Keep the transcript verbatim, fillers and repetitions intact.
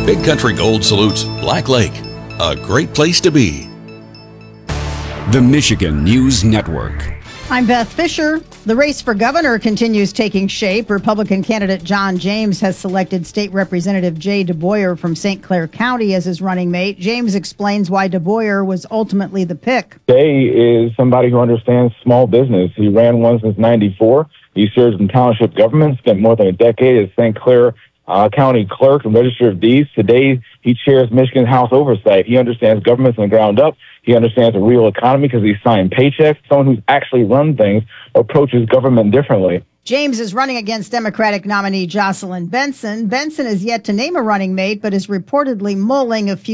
Big Country Gold salutes Black Lake, a great place to be. The Michigan News Network. I'm Beth Fisher. The race for governor continues taking shape. Republican candidate John James has selected State Representative Jay DeBoyer from Saint Clair County as his running mate. James explains why DeBoyer was ultimately the pick. Jay is somebody who understands small business. He ran one since ninety-four. He serves in township government, spent more than a decade as Saint Clair uh, County Clerk and Register of Deeds. Today, he chairs Michigan House Oversight. He understands government from the ground up. He understands the real economy because he's signed paychecks. Someone who's actually run things approaches government differently. James is running against Democratic nominee Jocelyn Benson. Benson is yet to name a running mate, but is reportedly mulling a few